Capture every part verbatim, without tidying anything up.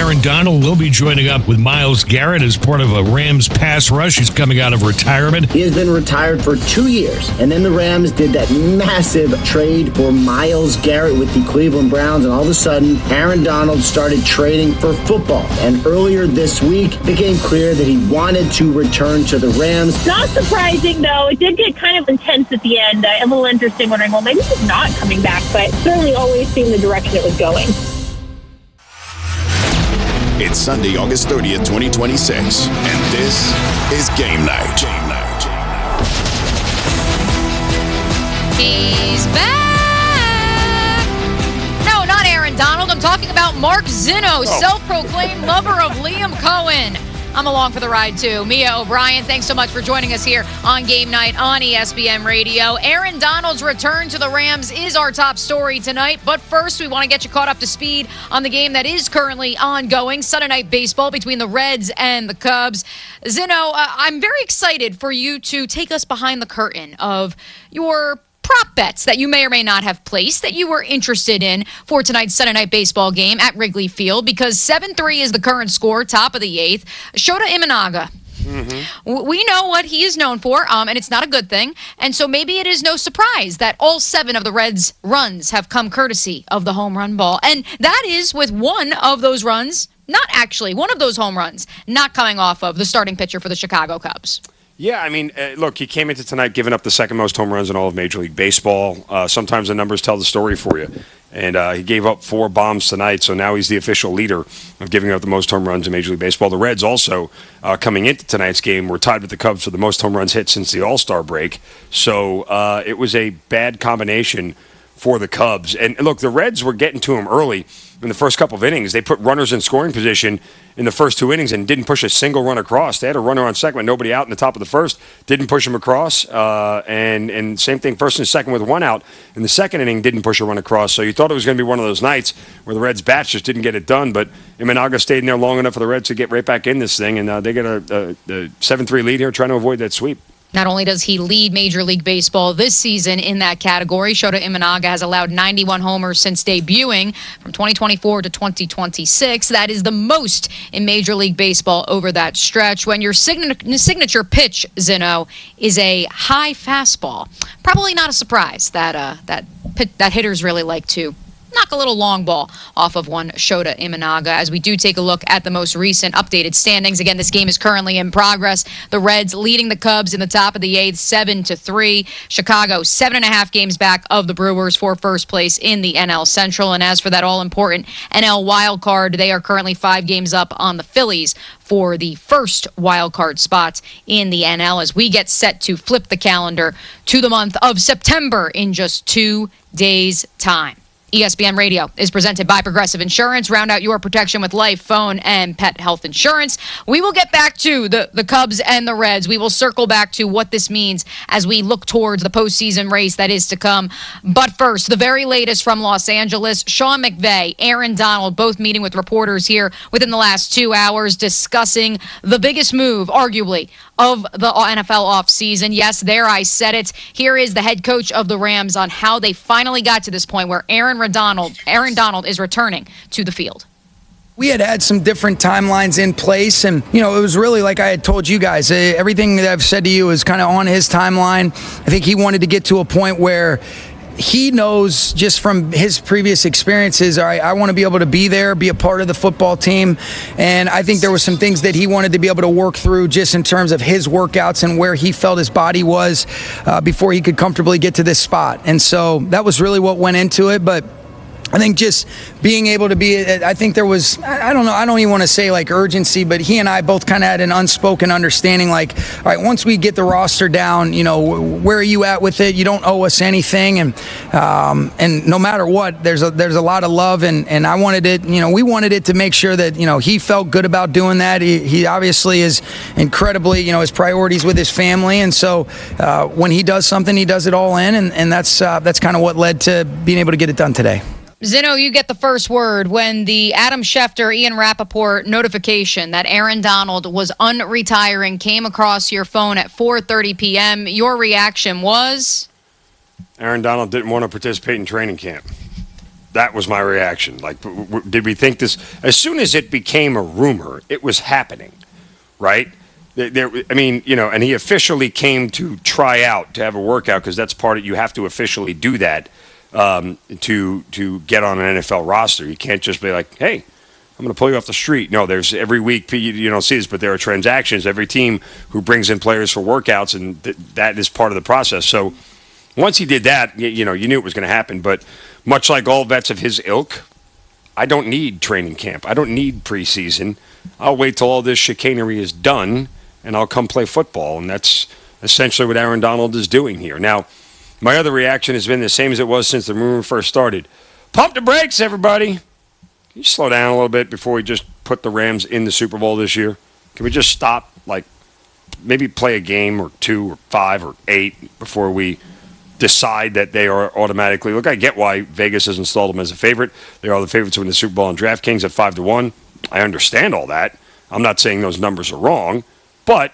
Aaron Donald will be joining up with Myles Garrett as part of a Rams pass rush. He's coming out of retirement. He has been retired for two years, and then the Rams did that massive trade for Myles Garrett with the Cleveland Browns, and all of a sudden, Aaron Donald started trading for football. And earlier this week, it became clear that he wanted to return to the Rams. Not surprising, though. It did get kind of intense at the end. Uh, a little interesting, wondering, well, maybe he's not coming back, but certainly always seemed the direction it was going. It's Sunday, August thirtieth, twenty twenty-six, and this is Game Night. Game Night. He's back! No, not Aaron Donald. I'm talking about Mark Zinno, oh. self-proclaimed lover of Liam Cohen. I'm along for the ride, too. Mia O'Brien, thanks so much for joining us here on Game Night on E S P N Radio. Aaron Donald's return to the Rams is our top story tonight. But first, we want to get you caught up to speed on the game that is currently ongoing, Sunday Night Baseball between the Reds and the Cubs. Zinno, uh, I'm very excited for you to take us behind the curtain of your prop bets that you may or may not have placed that you were interested in for tonight's Sunday Night Baseball game at Wrigley Field, because seven three is the current score, top of the eighth. Shota Imanaga. Mm-hmm. We know what he is known for, um, and it's not a good thing. And so maybe it is no surprise that all seven of the Reds' runs have come courtesy of the home run ball. And that is with one of those runs, not actually, one of those home runs, not coming off of the starting pitcher for the Chicago Cubs. Yeah, I mean, uh, look, he came into tonight giving up the second most home runs in all of Major League Baseball. Uh, sometimes the numbers tell the story for you. And uh, he gave up four bombs tonight, so now he's the official leader of giving up the most home runs in Major League Baseball. The Reds also, uh, coming into tonight's game, were tied with the Cubs for the most home runs hit since the All-Star break. So uh, it was a bad combination for the Cubs. And look, the Reds were getting to him early in the first couple of innings. They put runners in scoring position in the first two innings and didn't push a single run across. They had a runner on second with nobody out in the top of the first, didn't push him across. Uh, and, and same thing, first and second with one out. In the second inning, didn't push a run across. So you thought it was going to be one of those nights where the Reds' bats just didn't get it done. But Imanaga stayed in there long enough for the Reds to get right back in this thing. And uh, they get a, a, a seven three lead here, trying to avoid that sweep. Not only does he lead Major League Baseball this season in that category, Shota Imanaga has allowed ninety-one homers since debuting from twenty twenty-four to twenty twenty-six. That is the most in Major League Baseball over that stretch. When your sign- signature pitch, Zinno, is a high fastball, probably not a surprise that uh, that pit- that hitters really like to knock a little long ball off of one Shota Imanaga. As we do take a look at the most recent updated standings. Again, this game is currently in progress. The Reds leading the Cubs in the top of the eighth, seven to three. Chicago, seven and a half games back of the Brewers for first place in the N L Central. And as for that all-important N L wild card, they are currently five games up on the Phillies for the first wild card spot in the N L as we get set to flip the calendar to the month of September in just two days' time. E S P N Radio is presented by Progressive Insurance. Round out your protection with life, phone, and pet health insurance. We will get back to the, the Cubs and the Reds. We will circle back to what this means as we look towards the postseason race that is to come. But first, the very latest from Los Angeles, Sean McVay, Aaron Donald, both meeting with reporters here within the last two hours discussing the biggest move, arguably, of the N F L offseason. Yes, there I said it. Here is the head coach of the Rams on how they finally got to this point where Aaron Donald, Aaron Donald is returning to the field. We had had some different timelines in place, and, you know, it was really like I had told you guys. Uh, everything that I've said to you is kind of on his timeline. I think he wanted to get to a point where he knows just from his previous experiences, all right, I want to be able to be there, be a part of the football team. And I think there were some things that he wanted to be able to work through just in terms of his workouts and where he felt his body was uh, before he could comfortably get to this spot. And so that was really what went into it. But I think just being able to be, I think there was, I don't know, I don't even want to say like urgency, but he and I both kind of had an unspoken understanding like, all right, once we get the roster down, you know, where are you at with it? You don't owe us anything. And um, and no matter what, there's a, there's a lot of love. And, and I wanted it, you know, we wanted it to make sure that, you know, he felt good about doing that. He, he obviously is incredibly, you know, his priorities with his family. And so uh, when he does something, he does it all in. And, and that's, uh, that's kind of what led to being able to get it done today. Zinno, you get the first word when the Adam Schefter, Ian Rappaport notification that Aaron Donald was unretiring came across your phone at four thirty p.m. Your reaction was? Aaron Donald didn't want to participate in training camp. That was my reaction. Like, w- w- did we think this? As soon as it became a rumor, it was happening, right? There, there, I mean, you know, and he officially came to try out to have a workout because that's part of you have to officially do that um, to to get on an N F L roster. You can't just be like, hey, I'm going to pull you off the street. No, there's every week, you, you don't see this, but there are transactions. Every team who brings in players for workouts, and th- that is part of the process. So once he did that, you, you know, you knew it was going to happen. But much like all vets of his ilk, I don't need training camp. I don't need preseason. I'll wait till all this chicanery is done, and I'll come play football. And that's essentially what Aaron Donald is doing here. Now, my other reaction has been the same as it was since the rumor first started. Pump the brakes, everybody. Can you slow down a little bit before we just put the Rams in the Super Bowl this year? Can we just stop, like, maybe play a game or two or five or eight before we decide that they are automatically. Look, I get why Vegas has installed them as a favorite. They are the favorites to win the Super Bowl on DraftKings at five to one. I understand all that. I'm not saying those numbers are wrong, but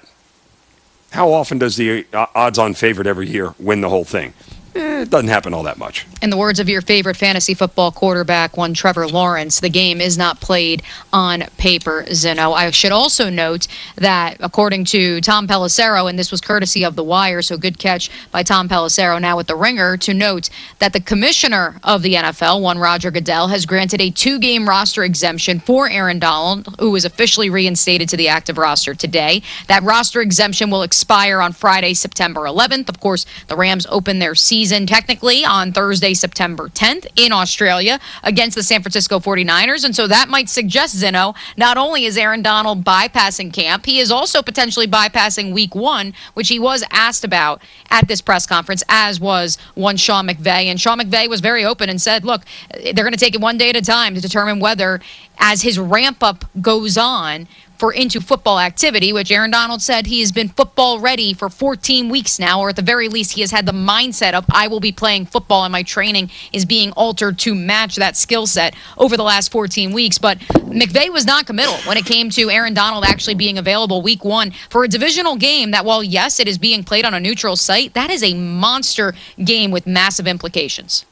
how often does the odds-on favorite every year win the whole thing? Eh, it doesn't happen all that much. In the words of your favorite fantasy football quarterback, one Trevor Lawrence, the game is not played on paper, Zeno. I should also note that according to Tom Pelissero, and this was courtesy of The Wire, so good catch by Tom Pelissero now with The Ringer, to note that the commissioner of the N F L, one Roger Goodell, has granted a two-game roster exemption for Aaron Donald, who was officially reinstated to the active roster today. That roster exemption will expire on Friday, September eleventh. Of course, the Rams open their season technically on Thursday, September tenth in Australia against the San Francisco forty-niners. And so that might suggest, Zeno, not only is Aaron Donald bypassing camp, he is also potentially bypassing week one, which he was asked about at this press conference, as was one Sean McVay. And Sean McVay was very open and said, look, they're going to take it one day at a time to determine whether, as his ramp up goes on, for into football activity, which Aaron Donald said he has been football ready for fourteen weeks now, or at the very least he has had the mindset of I will be playing football and my training is being altered to match that skill set over the last fourteen weeks. But McVay was not committal when it came to Aaron Donald actually being available week one for a divisional game that, while yes, it is being played on a neutral site, that is a monster game with massive implications.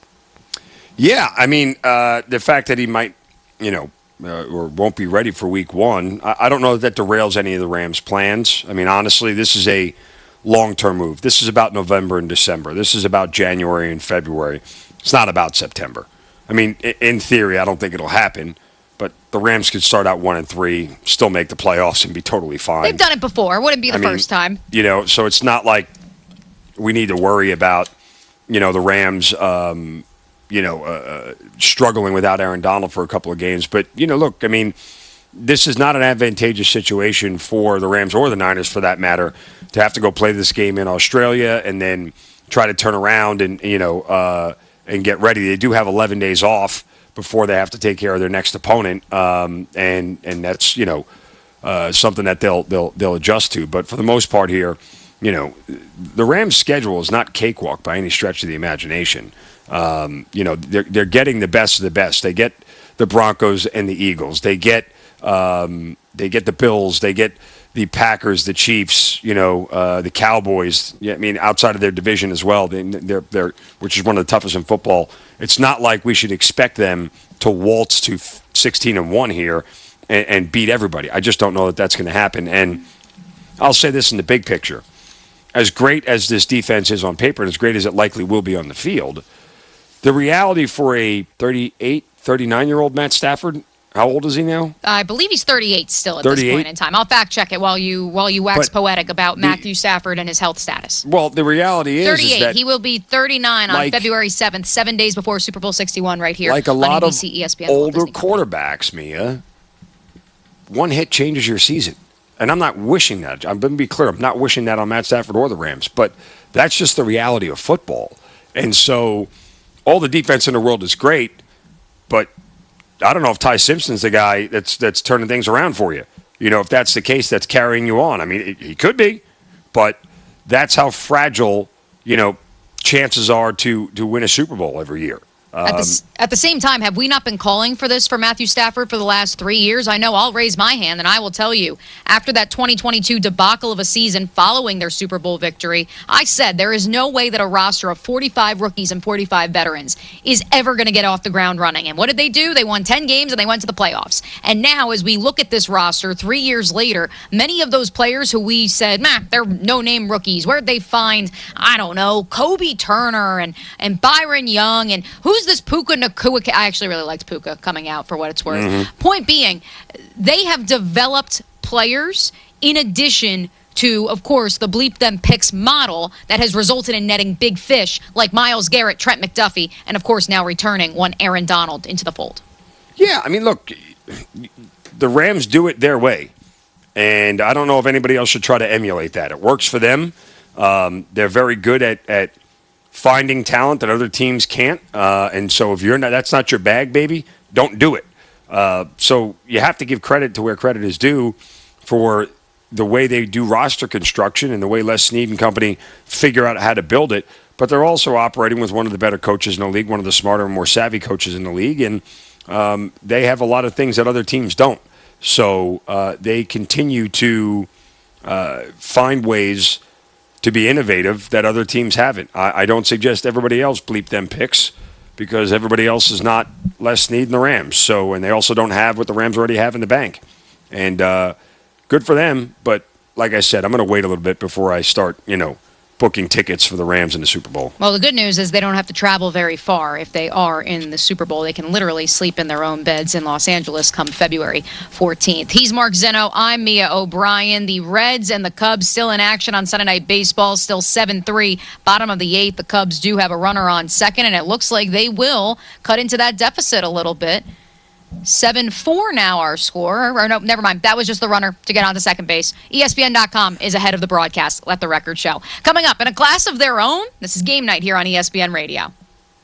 Yeah, I mean, uh, the fact that he might, you know, Uh, or won't be ready for week one. I, I don't know that that derails any of the Rams' plans. I mean, honestly, this is a long-term move. This is about November and December. This is about January and February. It's not about September. I mean, in, in theory, I don't think it'll happen, but the Rams could start out one and three, still make the playoffs, and be totally fine. They've done it before. It wouldn't be the I mean, first time. You know, so it's not like we need to worry about, you know, the Rams um, you know, uh, struggling without Aaron Donald for a couple of games. But, you know, look, I mean, this is not an advantageous situation for the Rams or the Niners, for that matter, to have to go play this game in Australia and then try to turn around and, you know, uh, and get ready. They do have eleven days off before they have to take care of their next opponent, um, and and that's, you know, uh, something that they'll they'll they'll adjust to. But for the most part here, you know, the Rams' schedule is not cakewalk by any stretch of the imagination. Um, you know, they're they're getting the best of the best. They get the Broncos and the Eagles. They get um, they get the Bills. They get the Packers, the Chiefs. You know, uh, the Cowboys. Yeah, I mean, outside of their division as well. They, they're they're which is one of the toughest in football. It's not like we should expect them to waltz to sixteen and one here and, and beat everybody. I just don't know that that's going to happen. And I'll say this in the big picture: as great as this defense is on paper, and as great as it likely will be on the field, the reality for a thirty-eight, thirty-nine-year-old Matt Stafford, how old is he now? I believe he's thirty-eight still at thirty-eight? this point in time. I'll fact check it while you while you wax But poetic about the- Matthew Stafford and his health status. Well, the reality is, is thirty-eight. that He will be thirty-nine on like- February seventh, seven days before Super Bowl sixty-one right here like a on lot N B of C, E S P N, the Walt older Disney Company. quarterbacks, Mia, one hit changes your season. And I'm not wishing that. I'm going to be clear. I'm not wishing that on Matt Stafford or the Rams. But that's just the reality of football. And so all the defense in the world is great, but I don't know if Ty Simpson's the guy that's that's turning things around for you. You know, if that's the case, that's carrying you on. I mean, it, he could be, but that's how fragile, you know, chances are to to win a Super Bowl every year. Um, At the, At the same time, have we not been calling for this for Matthew Stafford for the last three years? I know I'll raise my hand, and I will tell you, after that twenty twenty-two debacle of a season following their Super Bowl victory, I said there is no way that a roster of forty-five rookies and forty-five veterans is ever going to get off the ground running. And what did they do? They won ten games, and they went to the playoffs. And now, as we look at this roster three years later, many of those players who we said, man, they're no-name rookies. Where'd they find, I don't know, Kobe Turner and, and Byron Young, and who's this Puka Nacua? I actually really liked Puka coming out for what it's worth. Mm-hmm. Point being, they have developed players in addition to, of course, the bleep them picks model that has resulted in netting big fish like Myles Garrett, Trent McDuffie, and of course now returning one Aaron Donald into the fold. Yeah, I mean, look, the Rams do it their way, and I don't know if anybody else should try to emulate that. It works for them. Um, they're very good at, at finding talent that other teams can't, uh, and so if you're not, that's not your bag, baby, don't do it. Uh, so you have to give credit to where credit is due for the way they do roster construction and the way Les Snead and company figure out how to build it. But they're also operating with one of the better coaches in the league, one of the smarter and more savvy coaches in the league, and um, they have a lot of things that other teams don't. So uh, they continue to uh, find ways to be innovative that other teams haven't. I, I don't suggest everybody else bleep them picks because everybody else is not Les Snead and the Rams. So, and they also don't have what the Rams already have in the bank. And uh, good for them, but like I said, I'm going to wait a little bit before I start, you know, booking tickets for the Rams in the Super Bowl. Well, the good news is they don't have to travel very far if they are in the Super Bowl. They can literally sleep in their own beds in Los Angeles come February fourteenth. He's Mark Zeno. I'm Mia O'Brien. The Reds and the Cubs still in action on Sunday Night Baseball, still seven three. Bottom of the eighth, the Cubs do have a runner on second, and it looks like they will cut into that deficit a little bit. seven four now our score. Or no, never mind. That was just the runner to get onto second base. E S P N dot com is ahead of the broadcast. Let the record show. Coming up, in a class of their own, this is Game Night here on E S P N Radio.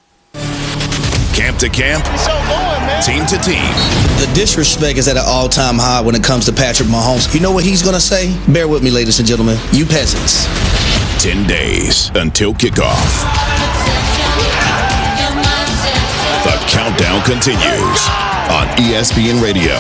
Camp to camp, team to team. The disrespect is at an all-time high when it comes to Patrick Mahomes. You know what he's going to say? Bear with me, ladies and gentlemen. You peasants. Ten days until kickoff. The countdown continues on E S P N Radio.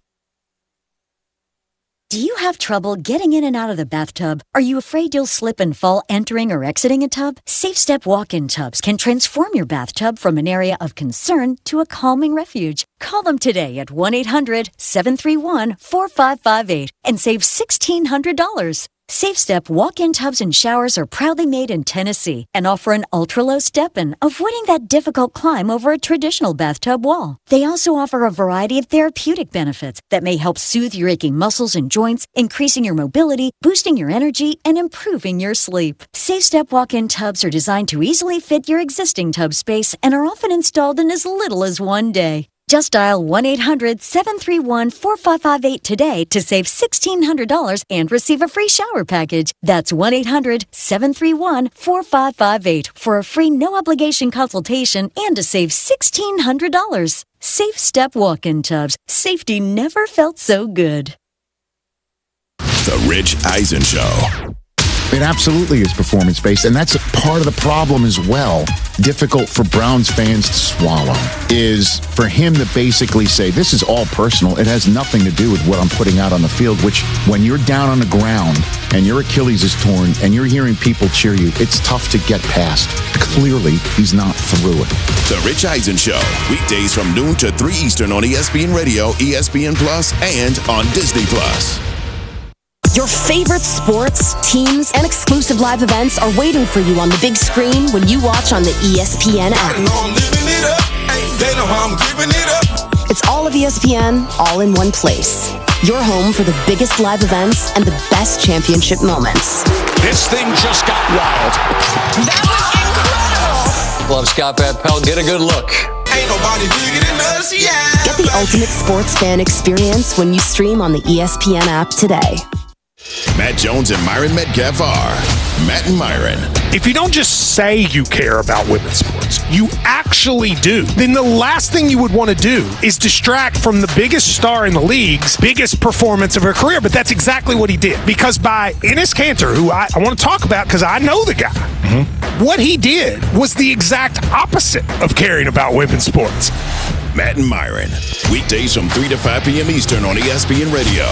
Do you have trouble getting in and out of the bathtub? Are you afraid you'll slip and fall entering or exiting a tub? SafeStep walk-in tubs can transform your bathtub from an area of concern to a calming refuge. Call them today at one eight hundred seven three one four five five eight and save sixteen hundred dollars. SafeStep walk-in tubs and showers are proudly made in Tennessee and offer an ultra-low step-in, avoiding that difficult climb over a traditional bathtub wall. They also offer a variety of therapeutic benefits that may help soothe your aching muscles and joints, increasing your mobility, boosting your energy, and improving your sleep. SafeStep walk-in tubs are designed to easily fit your existing tub space and are often installed in as little as one day. Just dial one eight hundred seven three one four five five eight today to save sixteen hundred dollars and receive a free shower package. That's one eight hundred seven three one four five five eight for a free no-obligation consultation and to save sixteen hundred dollars. SafeStep walk-in tubs. Safety never felt so good. The Rich Eisen Show. It absolutely is performance-based, and that's part of the problem as well. Difficult for Browns fans to swallow is for him to basically say, this is all personal. It has nothing to do with what I'm putting out on the field, which when you're down on the ground and your Achilles is torn and you're hearing people cheer you, it's tough to get past. Clearly, he's not through it. The Rich Eisen Show, weekdays from noon to three Eastern on E S P N Radio, E S P N Plus, and on Disney Plus. Your favorite sports, teams, and exclusive live events are waiting for you on the big screen when you watch on the E S P N app. It's all of E S P N, all in one place. Your home for the biggest live events and the best championship moments. This thing just got wild. That was incredible! Love Scott Van Pelt. Get a good look. Ain't nobody bigger than us, yeah. Get the ultimate sports fan experience when you stream on the E S P N app today. Matt Jones and Myron Metcalf are Matt and Myron. If you don't just say you care about women's sports, you actually do, then the last thing you would want to do is distract from the biggest star in the league's biggest performance of her career. But that's exactly what he did. Because by Enes Kanter, who I, I want to talk about because I know the guy, mm-hmm. what he did was the exact opposite of caring about women's sports. Matt and Myron, weekdays from three to five p.m. Eastern on E S P N Radio.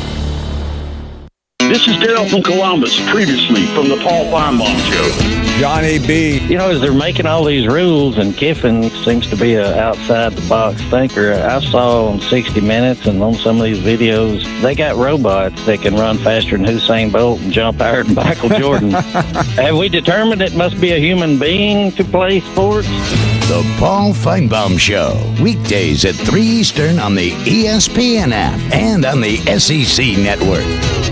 This is Daryl from Columbus, previously from the Paul Feinbaum Show. Johnny B. You know, as they're making all these rules, and Kiffin seems to be an outside-the-box thinker, I saw on sixty minutes and on some of these videos, they got robots that can run faster than Usain Bolt and jump higher than Michael Jordan. Have we determined it must be a human being to play sports? The Paul Feinbaum Show, weekdays at three Eastern on the E S P N app and on the S E C Network.